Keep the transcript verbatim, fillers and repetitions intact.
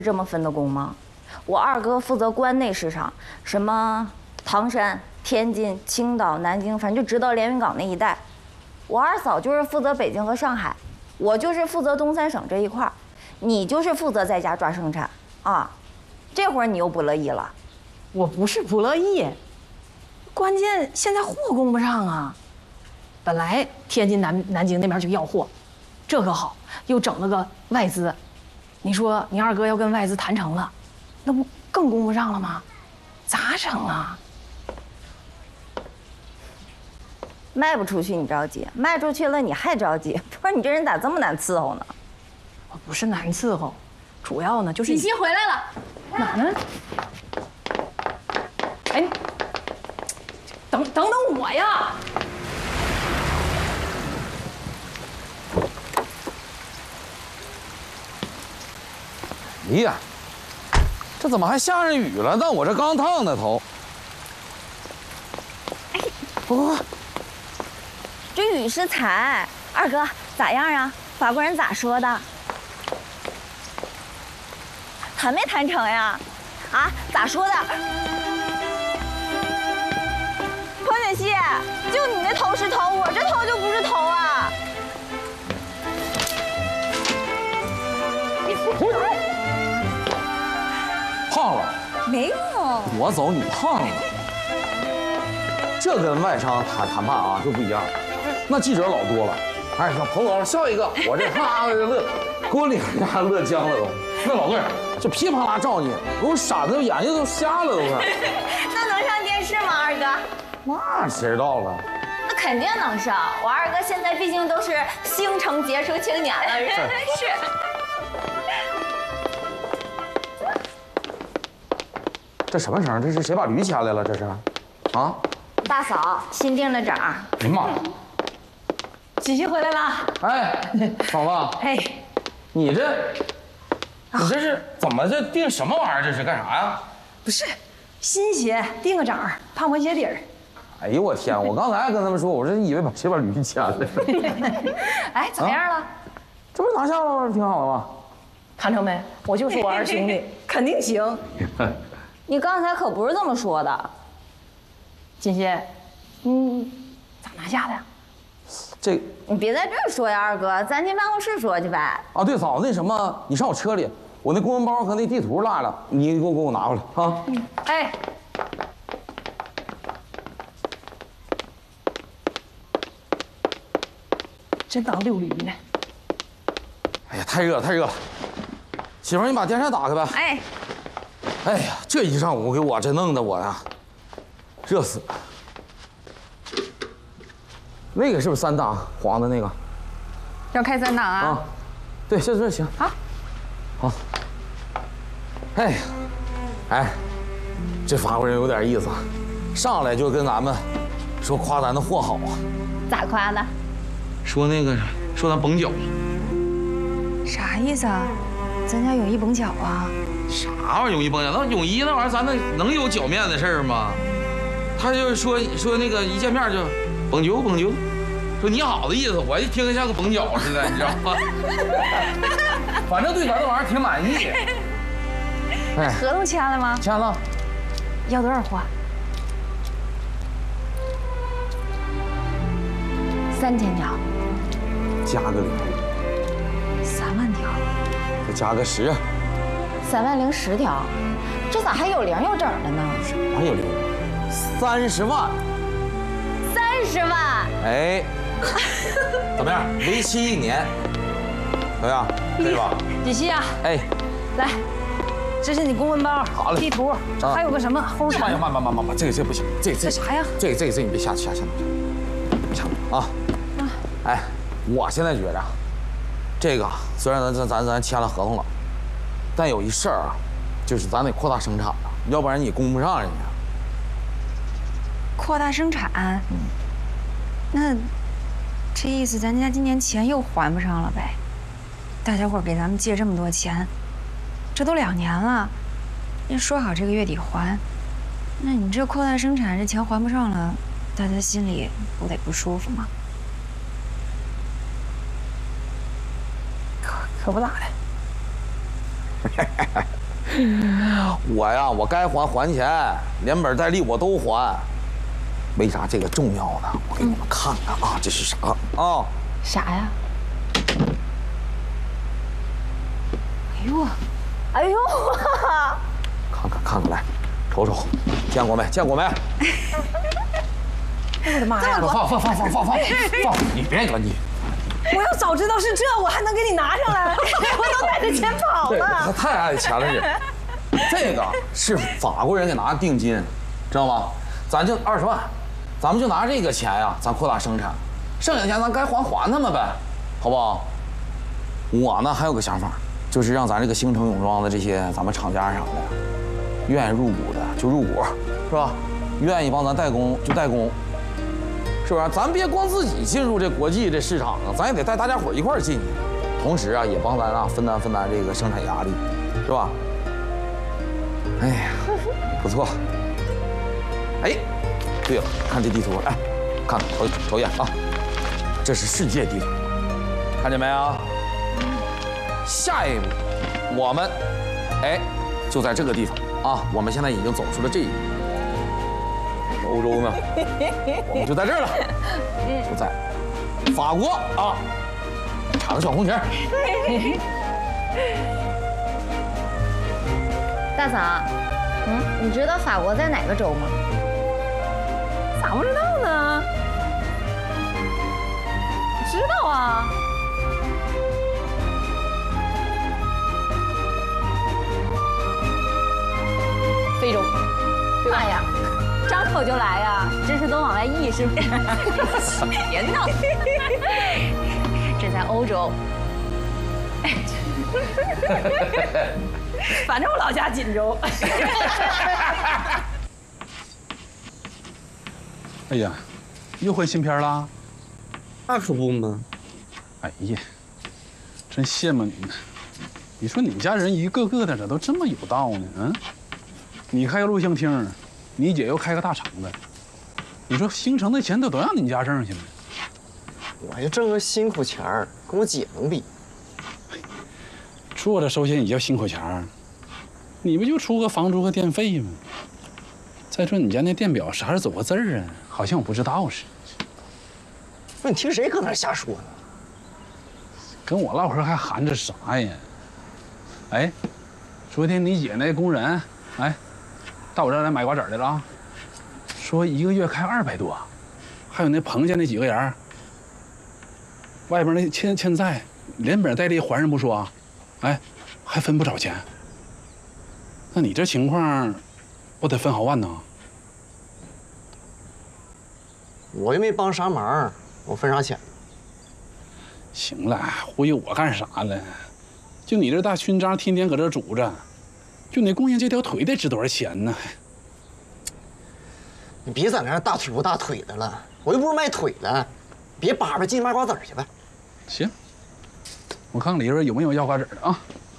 这么分的工吗？我二哥负责关内市场，什么唐山、天津、青岛、南京，反正就直到连云港那一带。我二嫂就是负责北京和上海，我就是负责东三省这一块儿，你就是负责在家抓生产啊。这会儿你又不乐意了？ 我不是不乐意，关键现在货供不上啊。本来天津南南京那边就要货，这可好，又整了个外资。你说你二哥要跟外资谈成了，那不更供不上了吗？咋整啊？ 卖不出去你着急，卖出去了你还着急，不是你这人咋这么难伺候呢？ 我不是难伺候，主要呢就是锦溪回来了， 哪呢？哎，等等等我呀！ 哎呀，这怎么还下上雨了呢？我这刚烫的头。 哎，不，这雨是彩。二哥咋样啊？法国人咋说的？谈没谈成呀？啊，咋说的？彭雪溪，就你那头是头，我这头就不是头啊！ 胖了？ 没有。 我走，你胖了。这跟外商谈谈判啊就不一样，那记者老多了。哎，像彭总笑一个，我这哈乐，给我脸家乐僵了都。那老队这噼里啪啦照你，给我闪的眼睛都瞎了都快。 那能上电视吗，二哥？ 那谁知道了？ 那肯定能上。我二哥现在毕竟都是星城杰出青年了，是是。 这什么绳？这是谁把驴牵来了？这是，啊？ 大嫂新订的整。 哎呀妈呀！ 锦溪回来了。 哎，嫂子。 哎， 你这，你这是怎么这订什么玩意儿？这是干啥呀？ 不是，新鞋订个整儿，胖婆鞋底儿。 哎呦我天！我刚才还跟他们说，我这以为把谁把驴牵来了。 哎，怎么样了？ 这不是拿下了吗？挺好的吗？ 谈成没？我就说我二兄弟肯定行。 你刚才可不是这么说的， 锦溪，嗯，咋拿下的呀？ 这你别在这儿说呀，二哥，咱进办公室说去呗。 啊，对，嫂子，那什么，你上我车里，我那公文包和那地图落下了，你给我给我拿回来啊。 嗯，哎，真当遛驴呢。 哎呀，太热了，太热了。媳妇儿，你把电扇打开呗。 哎。 哎呀，这一上午给我这弄得我呀，热死了。那个是不是三档黄的那个？ 要开三档啊？ 啊，对，这这行。 好。 好。哎呀，哎，这法国人有点意思，上来就跟咱们说夸咱的货好啊。 咋夸的？ 说那个说咱绷脚。 啥意思啊？咱家泳衣绷脚啊？ 啥玩意儿泳衣绷脚？那泳衣那玩意儿，咱那能有脚面的事儿吗？他就说说那个一见面就绷脚绷脚，说你好的意思，我一听像个绷脚似的，你知道吗？反正对咱这玩意儿挺满意。 哎，合同签了吗？ 签了。 要多少货？三千条。 加个零。 三万条。 再加个十。 三万零十条，这咋还有零有整的呢？ 什么有零？三十万。 三十万。 哎，怎么样？为期一年，怎么样？可以吧？ 锦溪啊， 哎， 来，这是你公文包， 好嘞， 地图，还有个什么齁产？ 慢慢慢慢慢慢，这个这不行，这这啥呀？ 这个这个这个你别下下下下啊！哎，我现在觉着，这个虽然咱咱咱咱签了合同了。但有一事儿啊，就是咱得扩大生产了，要不然你供不上人家。 扩大生产，嗯，那这意思咱家今年钱又还不上了呗？大家伙给咱们借这么多钱，这都两年了，人说好这个月底还，那你这扩大生产，这钱还不上了，大家心里不得不舒服吗？ 可可不咋的。 我呀，我该还还钱，连本带利我都还。为啥这个重要呢？我给你们看看啊，这是啥啊？ 啥呀？ 哎呦，哎呦， 看看看看，来，瞅瞅，见过没？见过没？ 哎我的妈呀！ 放放放放放放放放！你别管你。 我要早知道是这，我还能给你拿上来，我都带着钱跑了。 他太爱钱了，这这个是法国人给拿的定金，知道吗？咱就二十万，咱们就拿这个钱呀，咱扩大生产，剩下钱咱该还还他们呗，好不好？我呢还有个想法，就是让咱这个星城泳装的这些咱们厂家啥的，愿意入股的就入股，是吧？愿意帮咱代工就代工。是不是？咱别光自己进入这国际这市场啊，咱也得带大家伙一块儿进去，同时啊，也帮咱啊分担分担这个生产压力，是吧？哎呀，不错。哎，对了，看这地图，哎，看瞅瞅一眼啊，这是世界地图，看见没啊？下一步，我们，哎，就在这个地方啊，我们现在已经走出了这一步。欧洲呢，我们就在这儿了，就在法国啊，插个小红旗。 大嫂，嗯，你知道法国在哪个州吗？ 咋不知道呢？知道啊。非洲。 妈呀！张口就来呀，知识都往外溢是不是？别闹，这在欧洲。 反正我老家锦州。 哎呀，又换新片了？ 那可不嘛！ 哎呀，真羡慕你呢。你说你家人一个个的咋都这么有道呢？嗯，你开个录像厅，你姐又开个大厂子。你说星城的钱都都让你家挣去了。 我就挣个辛苦钱儿，跟我姐能比？ 做着收钱也叫辛苦钱儿，你不就出个房租和电费吗？再说你家那电表啥时候走个字儿啊？好像我不知道似的。 不，你听谁搁那瞎说呢？ 跟我唠嗑还含着啥呀？哎，昨天你姐那工人，哎，到我这儿来买瓜子来了啊，说一个月开二百多，还有那彭家那几个人，外边那欠欠债，连本带利还上不说啊，哎，还分不少钱。那你这情况，不得分好万呢？ 我又没帮啥忙，我分啥钱？ 行了，忽悠我干啥了？就你这大勋章，天天搁这拄着，就你供应这条腿得值多少钱呢？ 你别在那大腿不大腿的了，我又不是卖腿的，别叭叭进去卖瓜子去呗。 行，我看看里边有没有要瓜子的啊。